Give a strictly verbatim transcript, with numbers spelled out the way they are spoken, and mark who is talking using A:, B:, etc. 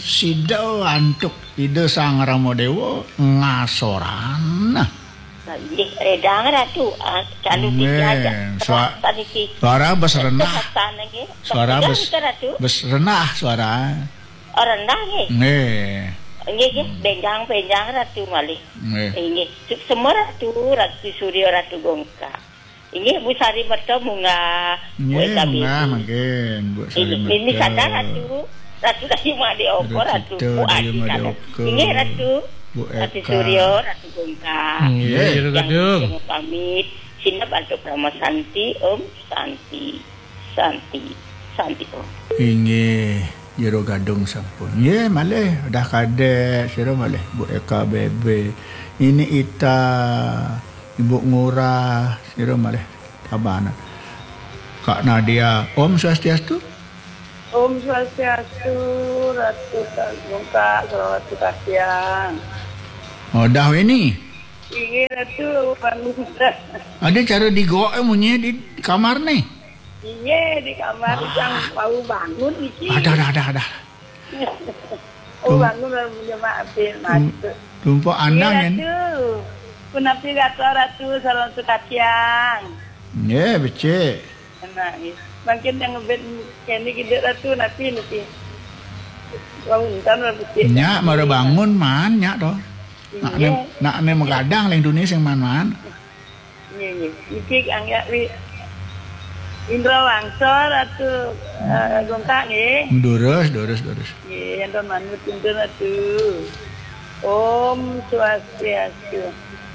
A: sida antuk ide Sang Ramadewa ngasoran.
B: Nggih, redang ratu, calu diajak.
A: Suara bes renah. Suara bes bes renah suara.
B: Oh rendah nggih.
A: Nggih.
B: Nggih nggih, benjang-benjang ratu malih. Nggih. Semua ratu, Ratu Surya, Ratu Gongka. Ini Bu Sari Merto bunga
A: Bu Bunga mungkin Bu Sari Merto.
B: Ini sadar Ratu. Ratu Dayu Made Oko, Ratu Bu Adi sadar. Ini Ratu
A: Bu
B: Ratu Suryo, Ratu Gongka.
A: Nggih,
B: yang pamit. Sina bantu Prama Santi, Om Santi. Santi. Santi Om.
A: Inggih, jero gadung sampun. Nggih, malih udah kadek sira malih Bu Eka Bebe. Ini Ita Ibu Ngurah, sira malih tabana. Kak Nadia, Om Swastiastu.
C: Om Swastiastu, Ratu Gongka, Ratu Kasiang.
A: Oh, dah ini.
C: Ini Ratu Bandung.
A: Ada cara digoe munyi di kamar nih.
C: Iya, di kamar yang mau bangun iki.
A: Ada, ada, ada, ada.
C: Oh, bangun lalu maafin, masuk.
A: Tumpuk andang kan.
C: Kenapa kata Ratu Salon Sukatiang?
A: Ya, becek.
C: Enak ni. Makin yang ngebet kini kita Ratu nanti nanti. Bangun kan becek.
A: Nyak baru bangun man, nyak toh. Nak ne, nak ne mengadang leng dunia sing man-man.
C: Iya, iya. Iki anggap wi Indra Wangsa Ratu Gongka nggih.
A: Durus, durus, durus.
C: Nggih, enten manut pinten Ratu. Om Swastiastu.